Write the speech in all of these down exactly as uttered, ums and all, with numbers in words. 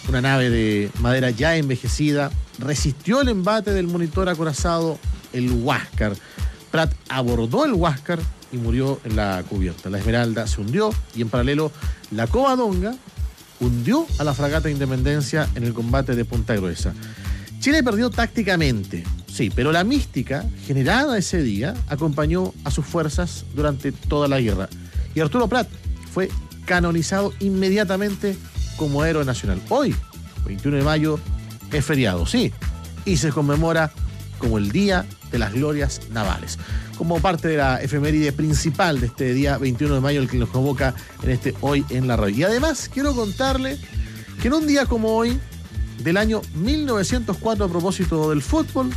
una nave de madera ya envejecida, resistió el embate del monitor acorazado, el Huáscar. Prat abordó el Huáscar y murió en la cubierta. La Esmeralda se hundió y en paralelo la Covadonga hundió a la fragata Independencia en el combate de Punta Gruesa. Chile perdió tácticamente, sí, pero la mística generada ese día acompañó a sus fuerzas durante toda la guerra. Y Arturo Prat fue canonizado inmediatamente como héroe nacional. Hoy, veintiuno de mayo, es feriado, sí, y se conmemora como el Día de las Glorias Navales, como parte de la efeméride principal de este día veintiuno de mayo, el que nos convoca en este Hoy en la Radio. Y además quiero contarle que en un día como hoy, del año mil novecientos cuatro, a propósito del fútbol,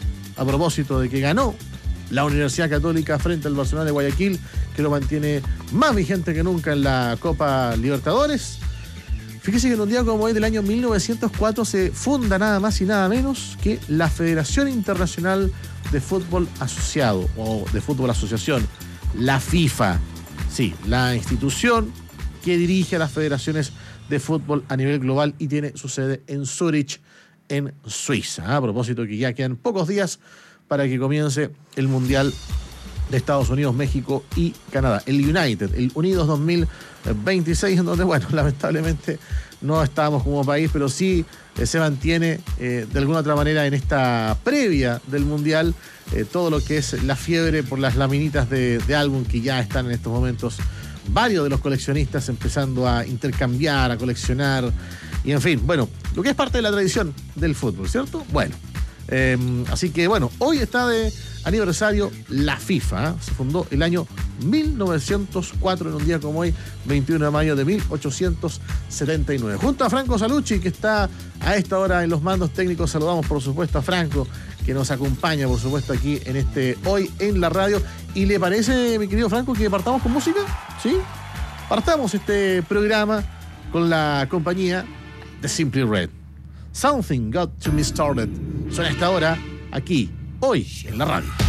a propósito de que ganó la Universidad Católica frente al Barcelona de Guayaquil, que lo mantiene más vigente que nunca en la Copa Libertadores. Fíjese que en un día como hoy del año mil novecientos cuatro se funda nada más y nada menos que la Federación Internacional de Fútbol Asociado, o de Fútbol Asociación, la FIFA. Sí, la institución que dirige a las federaciones de fútbol a nivel global y tiene su sede en Zúrich, en Suiza. A propósito que ya quedan pocos días para que comience el Mundial de Estados Unidos, México y Canadá, el United, el Unidos dos mil veintiséis, en donde, bueno, lamentablemente no estamos como país, pero sí eh, se mantiene eh, de alguna otra manera en esta previa del Mundial eh, todo lo que es la fiebre por las laminitas de, de álbum que ya están en estos momentos varios de los coleccionistas empezando a intercambiar, a coleccionar, y en fin, bueno, lo que es parte de la tradición del fútbol, ¿cierto? Bueno, eh, así que bueno, hoy está de aniversario la FIFA, ¿eh? Se fundó el año mil novecientos cuatro, en un día como hoy, veintiuno de mayo de mil ochocientos setenta y nueve. Junto a Franco Salucci, que está a esta hora en los mandos técnicos, saludamos por supuesto a Franco, que nos acompaña por supuesto aquí en este Hoy en la Radio. ¿Y le parece, mi querido Franco, que partamos con música? ¿Sí? Partamos este programa con la compañía de Simply Red. Something Got to Me Started. Suena a esta hora aquí, Hoy en la Radio.